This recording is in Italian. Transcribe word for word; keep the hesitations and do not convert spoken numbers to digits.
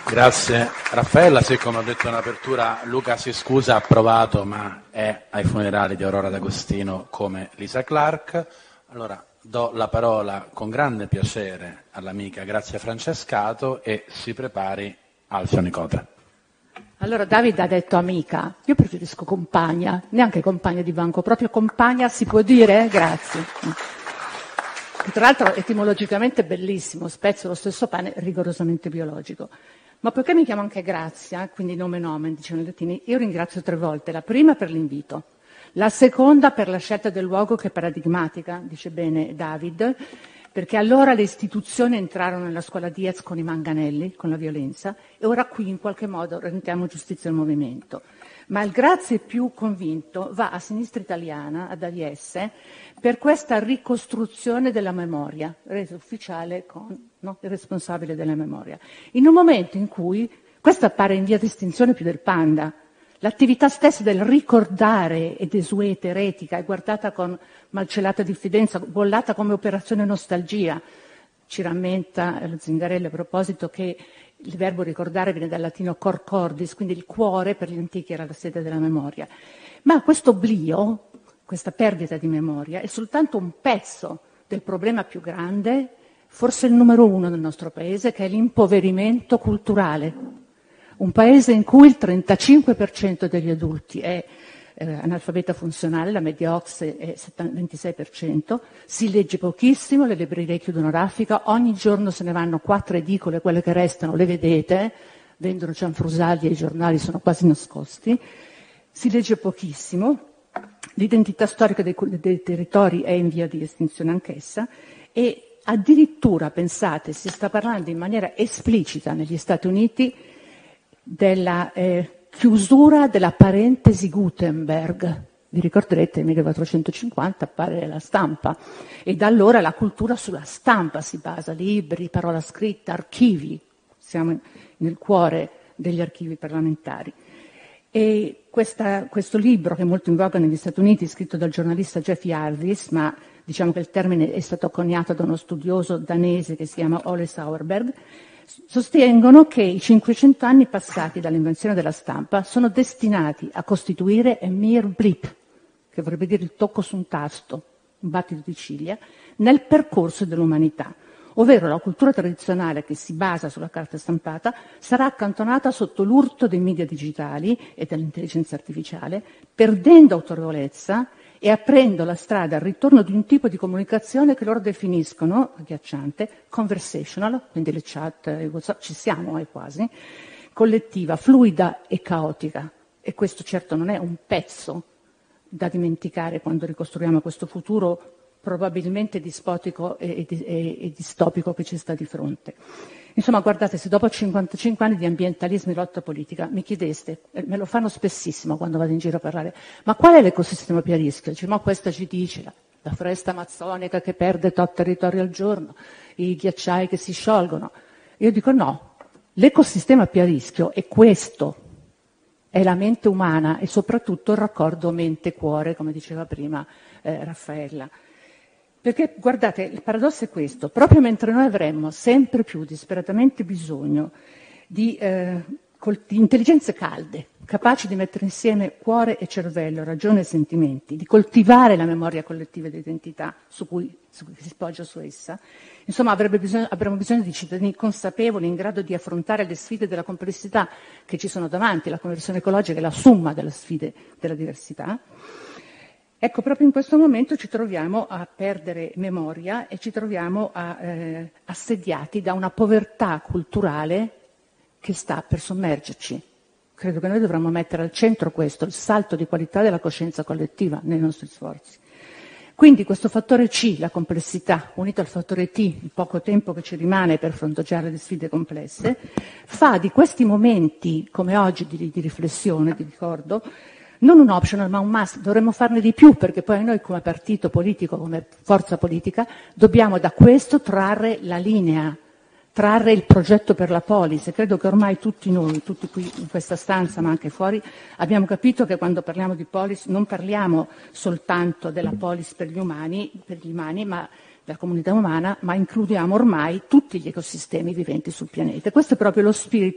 Grazie Raffaella, sì, come ho detto in apertura, Luca si scusa, ha provato, ma è ai funerali di Aurora D'Agostino come Lisa Clark. Allora do la parola con grande piacere all'amica Grazia Francescato e si prepari Alfio Nicotra. Allora David ha detto amica, io preferisco compagna, neanche compagna di banco, proprio compagna si può dire? Grazie. Tra l'altro etimologicamente bellissimo, spezzo lo stesso pane, rigorosamente biologico. Ma poiché mi chiamo anche Grazia, quindi nome nomen, dicevano i latini, io ringrazio tre volte. La prima per l'invito, la seconda per la scelta del luogo che è paradigmatica, dice bene David, perché allora le istituzioni entrarono nella scuola Diez con i manganelli, con la violenza, e ora qui in qualche modo rendiamo giustizia al movimento. Ma il grazie più convinto va a Sinistra Italiana, ad A I S, per questa ricostruzione della memoria, resa ufficiale con no, il responsabile della memoria. In un momento in cui, questa appare in via di estinzione più del panda, l'attività stessa del ricordare è desueta, eretica, è guardata con malcelata diffidenza, bollata come operazione nostalgia. Ci rammenta lo Zingarelli a proposito che il verbo ricordare viene dal latino cor cordis, quindi il cuore per gli antichi era la sede della memoria. Ma questo oblio, questa perdita di memoria, è soltanto un pezzo del problema più grande, forse il numero uno del nostro paese, che è l'impoverimento culturale. Un paese in cui il trentacinque per cento degli adulti è eh, analfabeta funzionale, la media O C S E è ventisei per cento, si legge pochissimo, le librerie chiudono raffica, ogni giorno se ne vanno quattro edicole, quelle che restano le vedete, vendono cianfrusaglie e i giornali sono quasi nascosti, si legge pochissimo, l'identità storica dei, dei territori è in via di estinzione anch'essa e addirittura, pensate, si sta parlando in maniera esplicita negli Stati Uniti della eh, chiusura della parentesi Gutenberg. Vi ricorderete, nel millequattrocentocinquanta appare la stampa e da allora la cultura sulla stampa si basa, libri, parola scritta, archivi, siamo nel cuore degli archivi parlamentari. E questa, questo libro, che è molto in voga negli Stati Uniti, scritto dal giornalista Jeff Jarvis, ma diciamo che il termine è stato coniato da uno studioso danese che si chiama Ole Sauerberg, sostengono che i cinquecento anni passati dall'invenzione della stampa sono destinati a costituire a mere blip, che vorrebbe dire il tocco su un tasto, un battito di ciglia, nel percorso dell'umanità, ovvero la cultura tradizionale che si basa sulla carta stampata sarà accantonata sotto l'urto dei media digitali e dell'intelligenza artificiale, perdendo autorevolezza e aprendo la strada al ritorno di un tipo di comunicazione che loro definiscono, agghiacciante, conversational, quindi le chat, i WhatsApp, ci siamo eh, quasi, collettiva, fluida e caotica. E questo certo non è un pezzo da dimenticare quando ricostruiamo questo futuro probabilmente dispotico e, e, e distopico che ci sta di fronte. Insomma, guardate, se dopo cinquantacinque anni di ambientalismo e lotta politica mi chiedeste, me lo fanno spessissimo quando vado in giro a parlare, ma qual è l'ecosistema più a rischio? Dice, ma questa ci dice, la, la foresta amazzonica che perde tot territorio al giorno, i ghiacciai che si sciolgono. Io dico no, l'ecosistema più a rischio è questo, è la mente umana e soprattutto il raccordo mente-cuore, come diceva prima eh, Raffaella. Perché, guardate, il paradosso è questo, proprio mentre noi avremmo sempre più disperatamente bisogno di, eh, di intelligenze calde, capaci di mettere insieme cuore e cervello, ragione e sentimenti, di coltivare la memoria collettiva di identità su cui, su cui si poggia su essa, insomma bisogno, avremo bisogno di cittadini consapevoli in grado di affrontare le sfide della complessità che ci sono davanti, la conversione ecologica è la somma delle sfide della diversità. Ecco, proprio in questo momento ci troviamo a perdere memoria e ci troviamo a, eh, assediati da una povertà culturale che sta per sommergerci. Credo che noi dovremmo mettere al centro questo, il salto di qualità della coscienza collettiva nei nostri sforzi. Quindi questo fattore C, la complessità, unito al fattore T, il poco tempo che ci rimane per fronteggiare le sfide complesse, fa di questi momenti, come oggi, di, di riflessione, di ricordo, non un optional ma un must, dovremmo farne di più perché poi noi come partito politico, come forza politica, dobbiamo da questo trarre la linea, trarre il progetto per la polis e credo che ormai tutti noi, tutti qui in questa stanza ma anche fuori, abbiamo capito che quando parliamo di polis non parliamo soltanto della polis per gli umani, per gli umani ma della comunità umana, ma includiamo ormai tutti gli ecosistemi viventi sul pianeta. Questo è proprio lo spirito